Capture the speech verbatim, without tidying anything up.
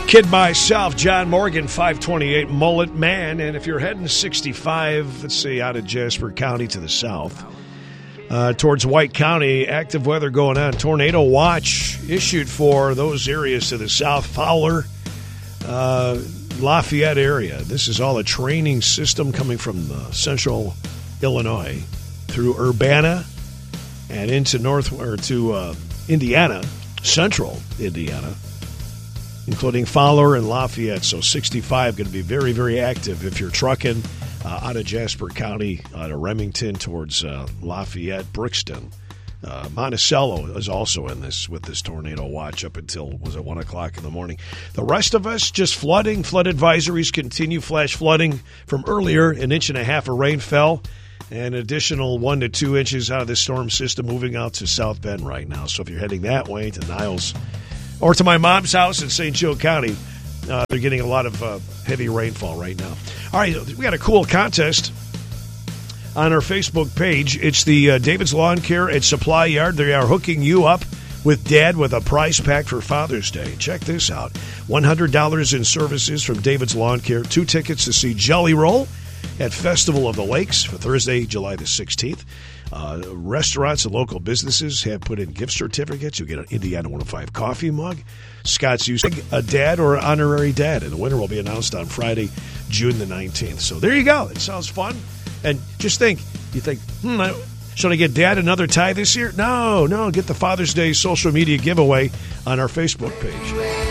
Kid Myself, John Morgan, five twenty-eight Mullet Man. And if you're heading sixty-five, let's see, out of Jasper County to the south, uh, towards White County, active weather going on. Tornado watch issued for those areas to the south. Fowler, uh, Lafayette area. This is all a training system coming from uh, central Illinois through Urbana and into north or to uh, Indiana, central Indiana, including Fowler and Lafayette. So sixty-five going to be very, very active if you're trucking uh, out of Jasper County, out of Remington towards uh, Lafayette, Brixton. Uh, Monticello is also in this with this tornado watch up until, was it one o'clock in the morning. The rest of us, just flooding. Flood advisories continue. Flash flooding from earlier. An inch and a half of rain fell. An additional one to two inches out of this storm system moving out to South Bend right now. So if you're heading that way to Niles or to my mom's house in Saint Joe County, uh, they're getting a lot of uh, heavy rainfall right now. All right, we got a cool contest on our Facebook page. It's the uh, David's Lawn Care and Supply Yard. They are hooking you up with Dad with a prize pack for Father's Day. Check this out. one hundred dollars in services from David's Lawn Care. Two tickets to see Jelly Roll at Festival of the Lakes for Thursday, July the sixteenth. Uh, restaurants and local businesses have put in gift certificates. You'll get an Indiana one oh five coffee mug. Scott's using a dad or an honorary dad, and the winner will be announced on Friday, June the nineteenth. So there you go. It sounds fun. And just think, you think, hmm, I, should I get Dad another tie this year? No, no. Get the Father's Day social media giveaway on our Facebook page.